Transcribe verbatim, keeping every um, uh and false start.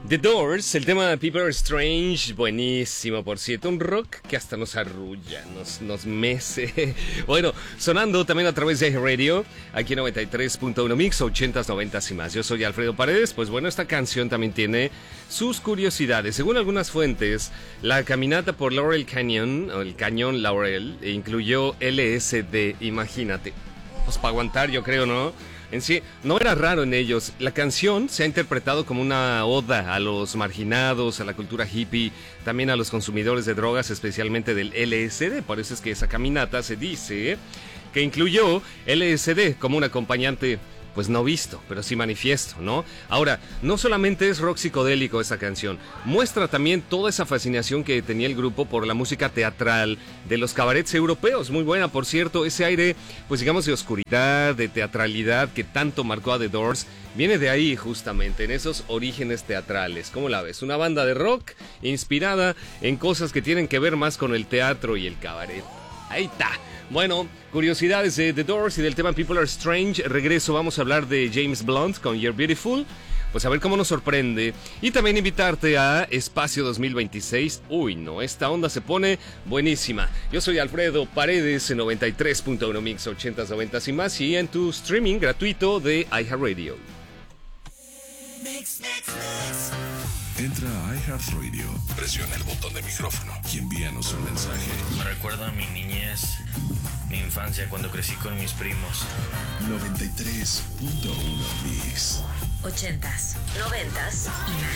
The Doors, el tema People Are Strange, buenísimo, por cierto, un rock que hasta nos arrulla, nos, nos mece. Bueno, sonando también a través de Radio, aquí en noventa y tres punto uno Mix, ochentas, noventas y más. Yo soy Alfredo Paredes, pues bueno, esta canción también tiene sus curiosidades. Según algunas fuentes, la caminata por Laurel Canyon, o el cañón Laurel, incluyó L S D, imagínate. Pues para aguantar, yo creo, ¿no? En sí, no era raro en ellos. La canción se ha interpretado como una oda a los marginados, a la cultura hippie, también a los consumidores de drogas, especialmente del L S D. Por eso es que esa caminata se dice que incluyó L S D como un acompañante, pues no visto, pero sí manifiesto, ¿no? Ahora, no solamente es rock psicodélico esta canción, muestra también toda esa fascinación que tenía el grupo por la música teatral de los cabarets europeos, muy buena, por cierto, ese aire, pues digamos, de oscuridad, de teatralidad que tanto marcó a The Doors, viene de ahí justamente, en esos orígenes teatrales. ¿Cómo la ves? Una banda de rock inspirada en cosas que tienen que ver más con el teatro y el cabaret. Ahí está. Bueno, curiosidades de The Doors y del tema People Are Strange. Regreso, vamos a hablar de James Blunt con You're Beautiful. Pues a ver cómo nos sorprende. Y también invitarte a Espacio dos mil veintiséis. Uy, no, esta onda se pone buenísima. Yo soy Alfredo Paredes en noventa y tres punto uno Mix, ochentas, noventas y más. Y en tu streaming gratuito de iHeartRadio. Mix, mix, mix. Entra a iHeartRadio, presiona el botón de micrófono y envíanos un mensaje. Me recuerda a mi niñez, mi infancia cuando crecí con mis primos. noventa y tres punto uno Mix. Ochentas, noventas y más.